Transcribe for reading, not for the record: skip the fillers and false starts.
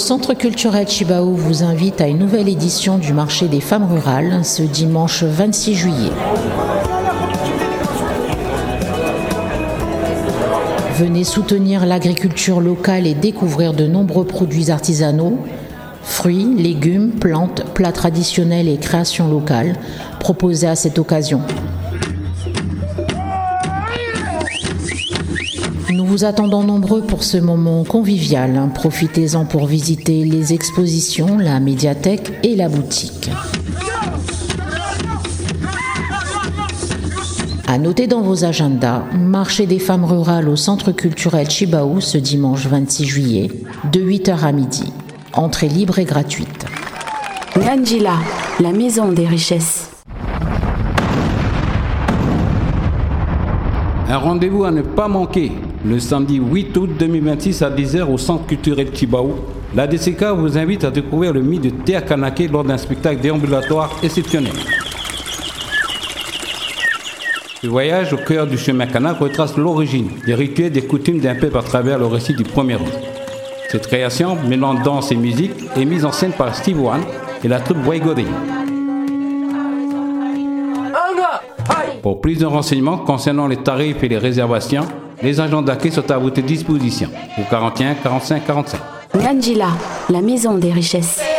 Centre culturel Chibao vous invite à une nouvelle édition du marché des femmes rurales ce dimanche 26 juillet. Venez soutenir l'agriculture locale et découvrir de nombreux produits artisanaux, fruits, légumes, plantes, plats traditionnels et créations locales proposés à cette occasion. Nous vous attendons nombreux pour ce moment convivial. Profitez-en pour visiter les expositions, la médiathèque et la boutique. À noter dans vos agendas, marché des femmes rurales au Centre culturel Chibao ce dimanche 26 juillet, de 8h à midi. Entrée libre et gratuite. Ngandjila, la maison des richesses. Un rendez-vous à ne pas manquer. Le samedi 8 août 2026 à 10h au Centre culturel Chibao, la DCK vous invite à découvrir le mythe de Théa Kanaké lors d'un spectacle déambulatoire exceptionnel. Ce voyage au cœur du chemin Kanak retrace l'origine, des rituels, des coutumes d'un peuple à travers le récit du premier homme. Cette création, mêlant danse et musique, est mise en scène par Steve One et la troupe Waigori. Pour plus de renseignements concernant les tarifs et les réservations, les agents d'accueil sont à votre disposition au 41 45 45. Ngandjila, la maison des richesses.